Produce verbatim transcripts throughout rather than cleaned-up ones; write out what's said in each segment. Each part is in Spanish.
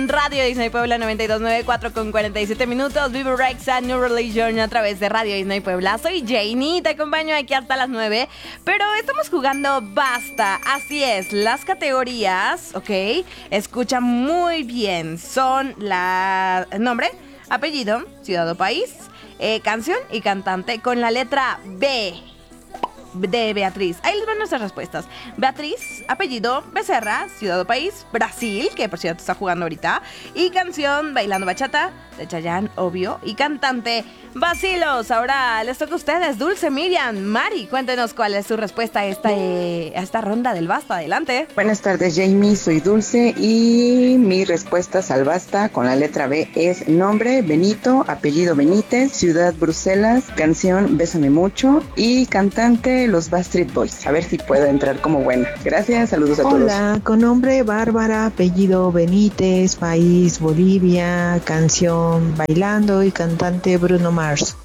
en Radio Disney Puebla noventa y dos punto noventa y cuatro con cuarenta y siete minutos. Vivo Rexa, New Religion a través de Radio Disney Puebla. Soy Janie, te acompaño aquí hasta las nueve. Pero estamos jugando Basta. Así es, las categorías, ok, escucha muy bien. Son la nombre, apellido, ciudad o país, eh, canción y cantante con la letra B de Beatriz. Ahí les van nuestras respuestas. Beatriz, apellido, Becerra, ciudad o país, Brasil, que por cierto está jugando ahorita, y canción Bailando Bachata de Chayanne, obvio, y cantante Bacilos. Ahora les toca a ustedes, Dulce, Miriam, Mari, cuéntenos cuál es su respuesta a esta, eh, a esta ronda del Basta. Adelante. Buenas tardes, Jamie, soy Dulce y mi respuesta al Basta con la letra B es nombre Benito, apellido Benítez, ciudad Bruselas, canción Bésame Mucho y cantante los Backstreet Boys. A ver si puedo entrar como buena. Gracias, saludos a todos. Hola, con nombre Bárbara, apellido Benítez, país Bolivia, canción Bailando y cantante Bruno Mars.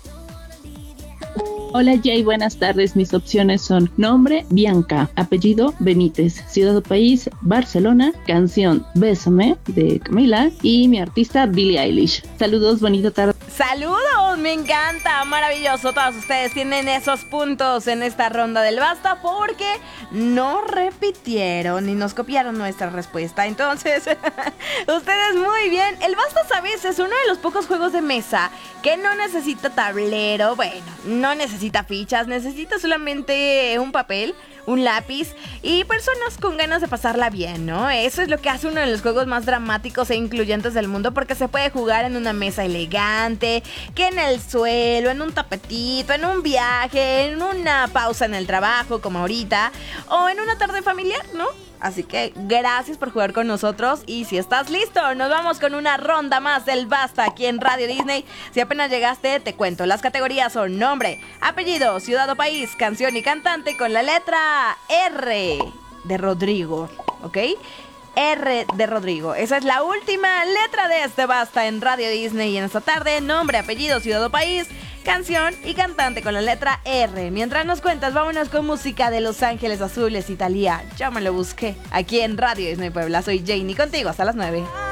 Hola Jay, buenas tardes. Mis opciones son nombre Bianca, apellido Benítez, ciudad o país Barcelona, canción Bésame de Camila y mi artista Billie Eilish. Saludos, bonita tarde. Saludos, me encanta, maravilloso. Todos ustedes tienen esos puntos en esta ronda del Basta porque no repitieron ni nos copiaron nuestra respuesta. Entonces, ustedes muy bien. El Basta, ¿sabes? Es uno de los pocos juegos de mesa que no necesita tablero, bueno, no necesita fichas, necesita solamente un papel, un lápiz y personas con ganas de pasarla bien, ¿no? Eso es lo que hace uno de los juegos más dramáticos e incluyentes del mundo, porque se puede jugar en una mesa elegante, que en el suelo, en un tapetito, en un viaje, en una pausa en el trabajo como ahorita, o en una tarde familiar, ¿no? Así que gracias por jugar con nosotros y si estás listo, nos vamos con una ronda más del Basta aquí en Radio Disney. Si apenas llegaste, te cuento. Las categorías son nombre, apellido, ciudad o país, canción y cantante con la letra R de Rodrigo, ¿ok? R de Rodrigo. Esa es la última letra de este Basta en Radio Disney y en esta tarde, nombre, apellido, ciudad o país, canción y cantante con la letra R. Mientras nos cuentas, vámonos con música de Los Ángeles Azules y Thalía. Yo me lo busqué aquí en Radio Disney Puebla. Soy Janie contigo hasta las nueve.